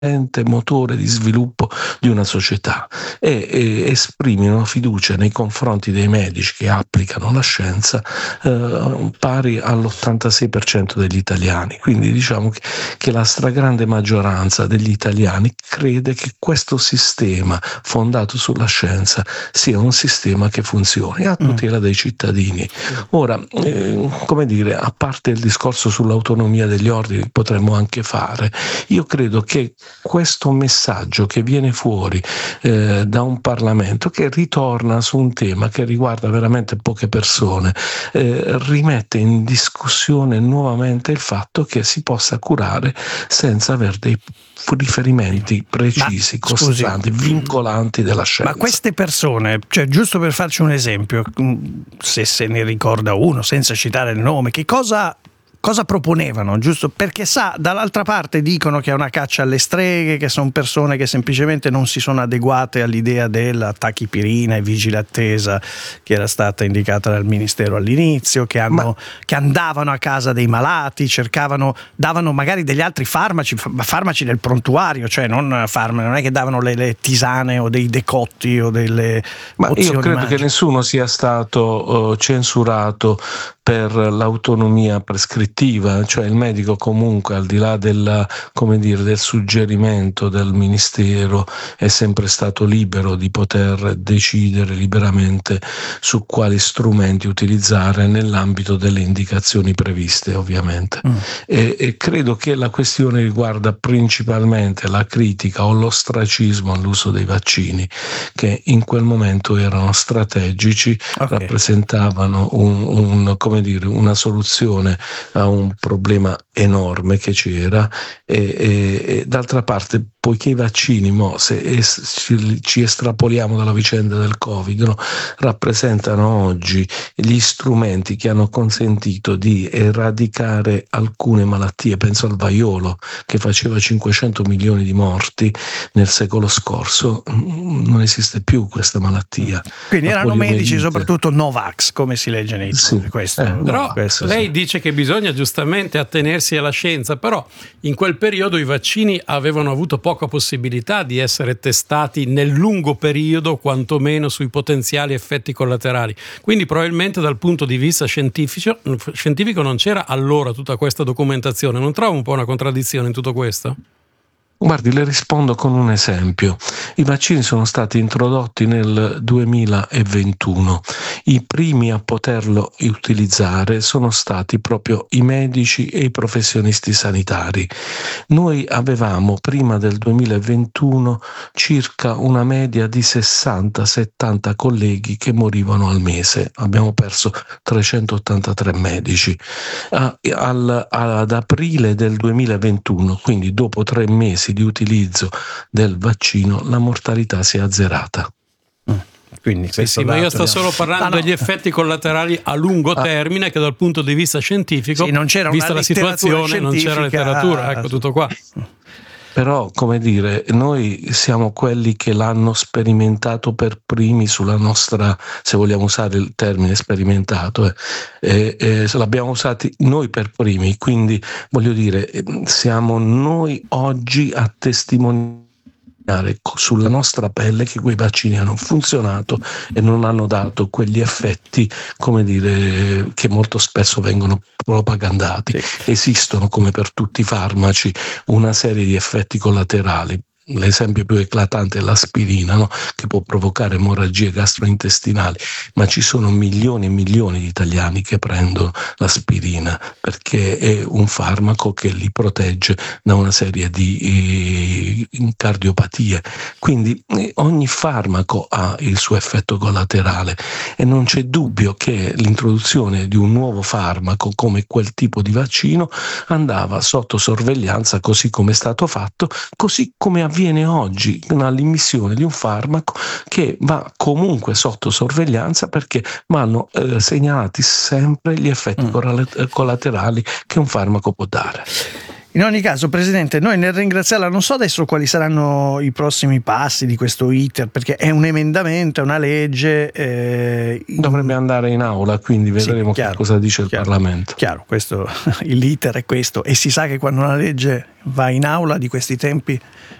motore di sviluppo di una società e esprimono fiducia nei confronti dei medici che applicano la scienza pari all'86% degli italiani. Quindi diciamo che la stragrande maggioranza degli italiani crede che questo sistema fondato sulla scienza sia un sistema che funzioni a tutela dei cittadini. Ora, come dire, a parte il discorso sull'autonomia degli ordini, potremmo anche fare, io credo che questo messaggio che viene fuori da un Parlamento che ritorna su un tema che riguarda veramente poche persone, rimette in discussione nuovamente il fatto che si possa curare senza avere dei riferimenti precisi, costanti, vincolanti della scienza. Ma queste persone, cioè giusto per farci un esempio, se ne ricorda uno, senza citare il nome, che cosa proponevano, giusto perché dall'altra parte dicono che è una caccia alle streghe, che sono persone che semplicemente non si sono adeguate all'idea della tachipirina e vigile attesa che era stata indicata dal Ministero all'inizio, che andavano a casa dei malati, davano magari degli altri farmaci del prontuario, cioè non è che davano le tisane o dei decotti o delle io credo che nessuno sia stato censurato per l'autonomia prescrittiva, cioè il medico comunque, al di là del suggerimento del Ministero, è sempre stato libero di poter decidere liberamente su quali strumenti utilizzare nell'ambito delle indicazioni previste, ovviamente. E credo che la questione riguarda principalmente la critica o l'ostracismo all'uso dei vaccini, che in quel momento erano strategici, rappresentavano una soluzione a un problema enorme che c'era e d'altra parte, poiché i vaccini, se ci estrapoliamo dalla vicenda del Covid, rappresentano oggi gli strumenti che hanno consentito di eradicare alcune malattie. Penso al vaiolo, che faceva 500 milioni di morti nel secolo scorso, non esiste più questa malattia. Quindi erano medici soprattutto Novax, come si legge nei titoli. Però lei dice che bisogna giustamente attenersi alla scienza, però in quel periodo i vaccini avevano avuto poca possibilità di essere testati nel lungo periodo, quantomeno sui potenziali effetti collaterali. Quindi probabilmente dal punto di vista scientifico non c'era allora tutta questa documentazione. Non trova un po' una contraddizione in tutto questo? Guardi, le rispondo con un esempio. I vaccini sono stati introdotti nel 2021. I primi a poterlo utilizzare sono stati proprio i medici e i professionisti sanitari. Noi avevamo prima del 2021 circa una media di 60-70 colleghi che morivano al mese. Abbiamo perso 383 medici. Ad aprile del 2021, quindi dopo 3 mesi di utilizzo del vaccino, la mortalità si è azzerata. Quindi ma io sto solo parlando degli effetti collaterali a lungo termine, che dal punto di vista scientifico, non c'era vista la situazione, non c'era letteratura, ecco, tutto qua. Però, noi siamo quelli che l'hanno sperimentato per primi sulla nostra, se vogliamo usare il termine sperimentato, l'abbiamo usati noi per primi, quindi siamo noi oggi a testimoniare sulla nostra pelle che quei vaccini hanno funzionato e non hanno dato quegli effetti, che molto spesso vengono propagandati. Esistono, come per tutti i farmaci, una serie di effetti collaterali. L'esempio più eclatante è l'aspirina, che può provocare emorragie gastrointestinali, ma ci sono milioni e milioni di italiani che prendono l'aspirina perché è un farmaco che li protegge da una serie di cardiopatie. Quindi ogni farmaco ha il suo effetto collaterale e non c'è dubbio che l'introduzione di un nuovo farmaco come quel tipo di vaccino andava sotto sorveglianza, così come è stato fatto, così come avviene oggi all'immissione di un farmaco che va comunque sotto sorveglianza, perché vanno segnalati sempre gli effetti collaterali che un farmaco può dare. In ogni caso, Presidente, noi nel ringraziarla, non so adesso quali saranno i prossimi passi di questo iter, perché è un emendamento, è una legge. Dovrebbe andare in aula, quindi vedremo che cosa dice il Parlamento. Chiaro, l'iter è questo, e si sa che quando una legge va in aula di questi tempi